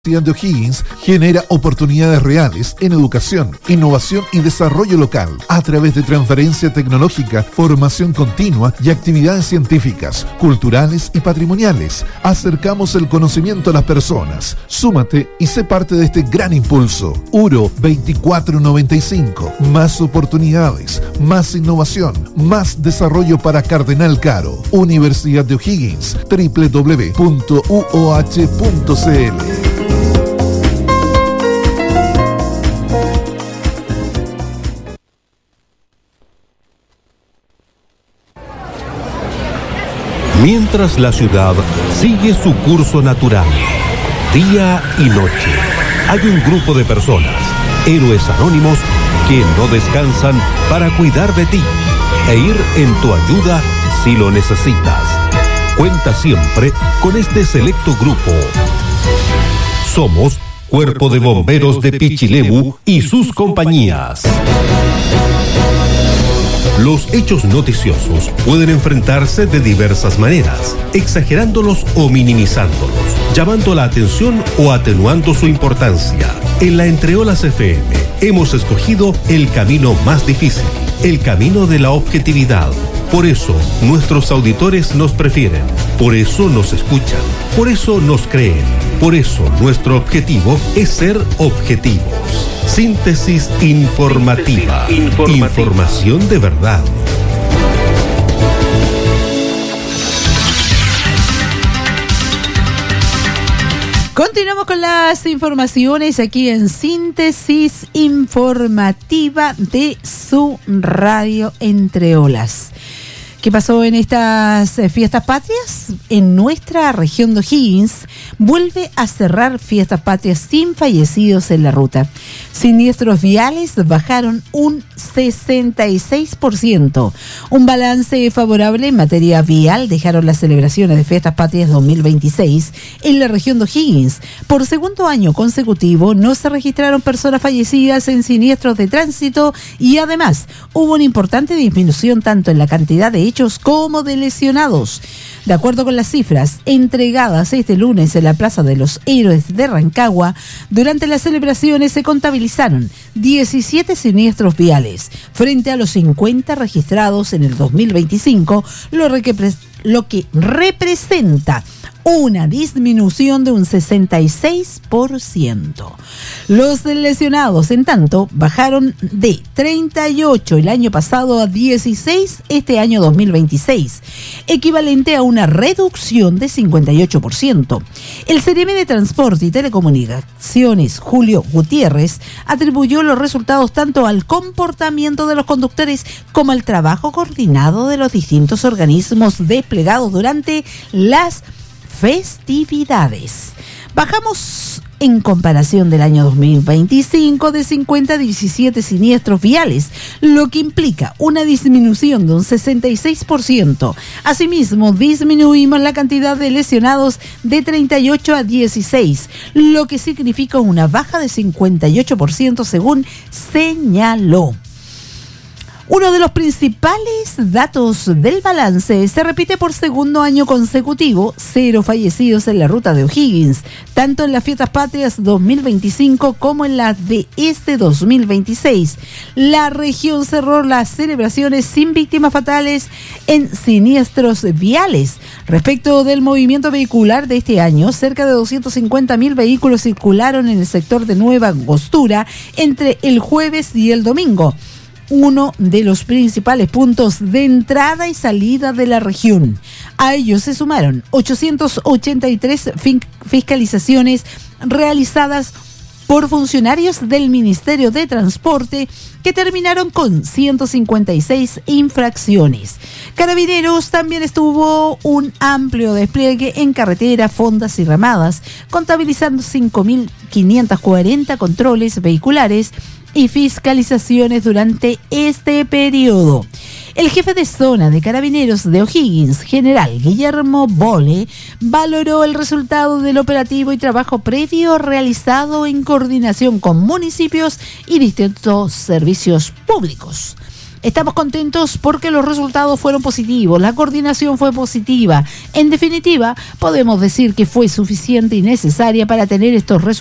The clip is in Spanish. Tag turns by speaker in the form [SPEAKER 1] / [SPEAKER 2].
[SPEAKER 1] Universidad de O'Higgins genera oportunidades reales en educación, innovación y desarrollo local a través de transferencia tecnológica, formación continua y actividades científicas, culturales y patrimoniales. Acercamos el conocimiento a las personas. Súmate y sé parte de este gran impulso. URO 2495. Más oportunidades, más innovación, más desarrollo para Cardenal Caro. Universidad de O'Higgins. www.uoh.cl.
[SPEAKER 2] Mientras la ciudad sigue su curso natural, día y noche, hay un grupo de personas, héroes anónimos, que no descansan para cuidar de ti e ir en tu ayuda si lo necesitas. Cuenta siempre con este selecto grupo. Somos Cuerpo de Bomberos de Pichilemu y sus compañías. Los hechos noticiosos pueden enfrentarse de diversas maneras, exagerándolos o minimizándolos, llamando la atención o atenuando su importancia. En la Entreolas FM hemos escogido el camino más difícil, el camino de la objetividad. Por eso nuestros auditores nos prefieren, por eso nos escuchan, por eso nos creen, por eso nuestro objetivo es ser objetivos. Síntesis informativa. Información de verdad.
[SPEAKER 3] Continuamos con las informaciones aquí en Síntesis Informativa de su radio Entre Olas. ¿Qué pasó en estas fiestas patrias? En nuestra región de O'Higgins vuelve a cerrar fiestas patrias sin fallecidos en la ruta. Siniestros viales bajaron un 66%. Un balance favorable en materia vial dejaron las celebraciones de fiestas patrias 2026 en la región de O'Higgins. Por segundo año consecutivo no se registraron personas fallecidas en siniestros de tránsito y además hubo una importante disminución tanto en la cantidad de hechos como de lesionados. De acuerdo con las cifras entregadas este lunes en la Plaza de los Héroes de Rancagua, durante las celebraciones se contabilizaron 17 siniestros viales, frente a los 50 registrados en el 2025, lo que representa una disminución de un 66%. Los lesionados, en tanto, bajaron de 38 el año pasado a 16 este año 2026, equivalente a una reducción de 58%. El CRM de Transporte y Telecomunicaciones, Julio Gutiérrez, atribuyó los resultados tanto al comportamiento de los conductores como al trabajo coordinado de los distintos organismos desplegados durante las festividades. Bajamos en comparación del año 2025 de 50 a 17 siniestros viales, lo que implica una disminución de un 66%. Asimismo, disminuimos la cantidad de lesionados de 38 a 16, lo que significa una baja de 58% según señaló. Uno de los principales datos del balance se repite por segundo año consecutivo: 0 fallecidos en la ruta de O'Higgins, tanto en las fiestas patrias 2025 como en las de este 2026. La región cerró las celebraciones sin víctimas fatales en siniestros viales. Respecto del movimiento vehicular de este año, cerca de 250.000 vehículos circularon en el sector de Nueva Angostura entre el jueves y el domingo, uno de los principales puntos de entrada y salida de la región. A ellos se sumaron 883 fiscalizaciones realizadas por funcionarios del Ministerio de Transporte, que terminaron con 156 infracciones. Carabineros también estuvo un amplio despliegue en carreteras, fondas y ramadas, contabilizando 5.540 controles vehiculares y fiscalizaciones durante este periodo. El jefe de zona de Carabineros de O'Higgins, general Guillermo Bole, valoró el resultado del operativo y trabajo previo realizado en coordinación con municipios y distintos servicios públicos. Estamos contentos porque los resultados fueron positivos, la coordinación fue positiva. En definitiva, podemos decir que fue suficiente y necesaria para tener estos resultados